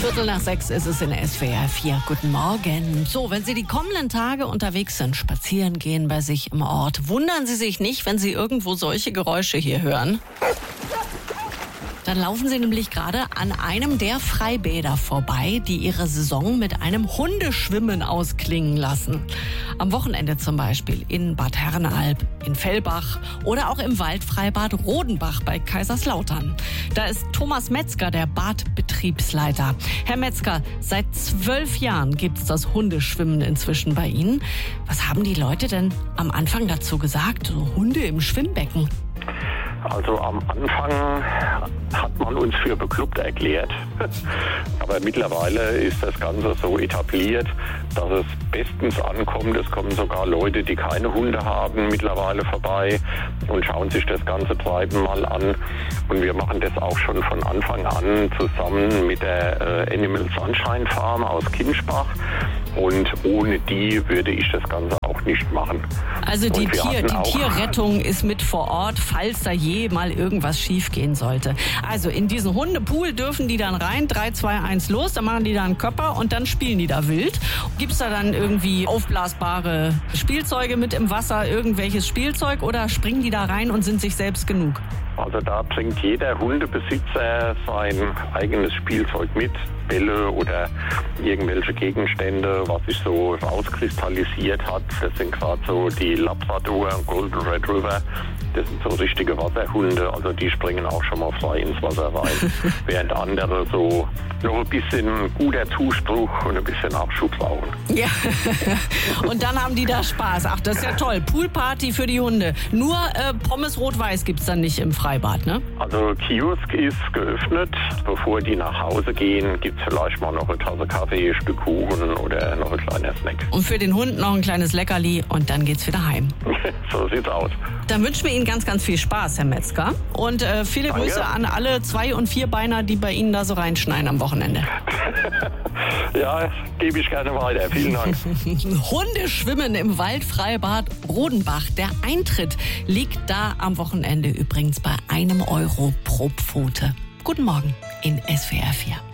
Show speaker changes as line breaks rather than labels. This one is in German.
5:15 ist es in SWR 4. Guten Morgen. So, wenn Sie die kommenden Tage unterwegs sind, spazieren gehen bei sich im Ort, wundern Sie sich nicht, wenn Sie irgendwo solche Geräusche hier hören. Dann laufen Sie nämlich gerade an einem der Freibäder vorbei, die ihre Saison mit einem Hundeschwimmen ausklingen lassen. Am Wochenende zum Beispiel in Bad Herrenalb, in Fellbach oder auch im Waldfreibad Rodenbach bei Kaiserslautern. Da ist Thomas Metzger, der Badbetriebsleiter. Herr Metzger, seit 12 Jahren gibt es das Hundeschwimmen inzwischen bei Ihnen. Was haben die Leute denn am Anfang dazu gesagt? So Hunde im Schwimmbecken?
Also am Anfang hat man uns für bekloppt erklärt, aber mittlerweile ist das Ganze so etabliert, dass es bestens ankommt. Es kommen sogar Leute, die keine Hunde haben, mittlerweile vorbei und schauen sich das ganze Treiben mal an. Und wir machen das auch schon von Anfang an zusammen mit der Animal Sunshine Farm aus Kinschbach. Und ohne die würde ich das Ganze auch nicht machen.
Also die Tierrettung ist mit vor Ort, falls da je mal irgendwas schief gehen sollte. Also in diesen Hundepool dürfen die dann rein, 3, 2, 1 los, dann machen die da einen Körper und dann spielen die da wild. Gibt's da dann irgendwie aufblasbare Spielzeuge mit im Wasser, irgendwelches Spielzeug oder springen die da rein und sind sich selbst genug?
Also da bringt jeder Hundebesitzer sein eigenes Spielzeug mit, Bälle oder irgendwelche Gegenstände, was sich so rauskristallisiert hat. Das sind gerade so die Labrador und Golden Retriever. Das sind so richtige Wasserhunde, also die springen auch schon mal frei ins Wasser rein. Während andere so noch ein bisschen guter Zuspruch und ein bisschen Abschub brauchen.
Ja, und dann haben die da Spaß. Ach, das ist ja toll. Poolparty für die Hunde. Nur Pommes Rot-Weiß gibt's dann nicht im Freibad, ne?
Also Kiosk ist geöffnet. Bevor die nach Hause gehen, gibt's vielleicht mal noch eine Tasse Kaffee, ein Stück Kuchen oder noch ein kleiner Snack.
Und für den Hund noch ein kleines Leckerli und dann geht's wieder heim.
So sieht's aus.
Dann wünschen wir Ihnen ganz, ganz viel Spaß, Herr Metzger. Und viele
Danke.
Grüße an alle 2- und 4-Beiner, die bei Ihnen da so reinschneiden am Wochenende.
Ja, gebe ich gerne weiter. Vielen Dank.
Hundeschwimmen im Waldfreibad Rodenbach. Der Eintritt liegt da am Wochenende übrigens bei €1 pro Pfote. Guten Morgen in SWR 4.